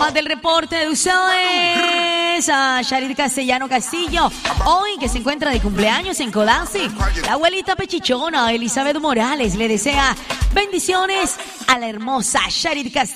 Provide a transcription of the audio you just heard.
Más del reporte de ustedes a Sharid Castellano Castillo, hoy que se encuentra de cumpleaños en Codazzi. La abuelita pechichona Elizabeth Morales le desea bendiciones a la hermosa Sharid Castellano.